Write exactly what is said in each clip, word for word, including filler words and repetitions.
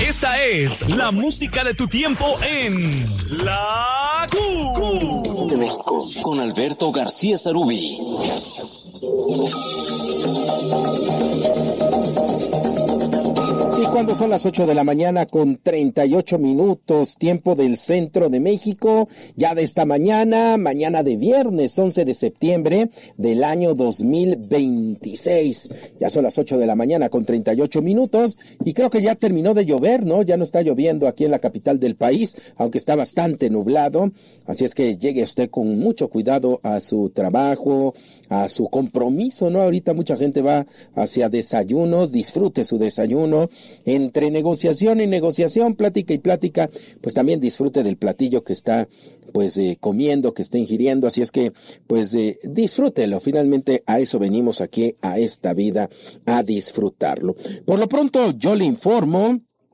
Esta es la música de tu tiempo en La Q. De México, con Alberto García Sarubí. Y cuando son las ocho de la mañana con treinta y ocho minutos, tiempo del centro de México, ya de esta mañana, mañana de viernes once de septiembre del año dos mil veintiséis. Ya son las ocho de la mañana con treinta y ocho minutos y creo que ya terminó de llover, ¿no? Ya no está lloviendo aquí en la capital del país, aunque está bastante nublado. Así es que llegue usted con mucho cuidado a su trabajo, a su compromiso, ¿no? Ahorita mucha gente va hacia desayunos, disfrute su desayuno. Entre negociación y negociación, plática y plática, pues también disfrute del platillo que está pues eh, comiendo, que está ingiriendo, así es que pues eh, disfrútelo. Finalmente a eso venimos aquí, a esta vida, a disfrutarlo. Por lo pronto yo le informo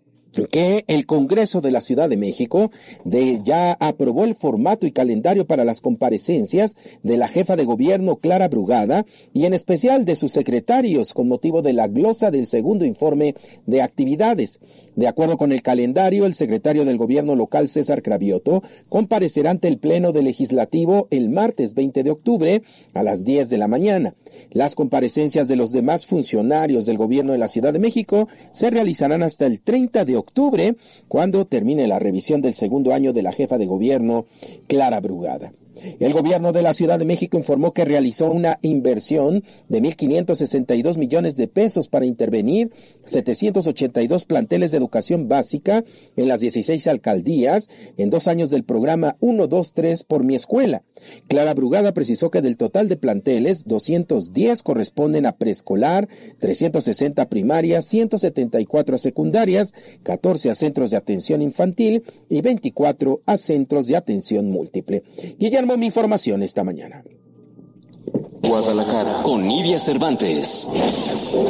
que el Congreso de la Ciudad de México de, ya aprobó el formato y calendario para las comparecencias de la jefa de gobierno Clara Brugada y en especial de sus secretarios con motivo de la glosa del segundo informe de actividades. De acuerdo con el calendario, el secretario del gobierno local César Cravioto comparecerá ante el Pleno del Legislativo el martes veinte de octubre a las diez de la mañana. Las comparecencias de los demás funcionarios del gobierno de la Ciudad de México se realizarán hasta el treinta de octubre. octubre, cuando termine la revisión del segundo año de la jefa de gobierno, Clara Brugada. El gobierno de la Ciudad de México informó que realizó una inversión de mil quinientos sesenta y dos millones de pesos para intervenir setecientos ochenta y dos planteles de educación básica en las dieciséis alcaldías en dos años del programa uno, dos, tres por mi escuela. Clara Brugada precisó que del total de planteles, doscientos diez corresponden a preescolar, trescientos sesenta a primarias, ciento setenta y cuatro a secundarias, catorce a centros de atención infantil y veinticuatro a centros de atención múltiple. Guillermo, mi información esta mañana. Guadalajara, con Nidia Cervantes.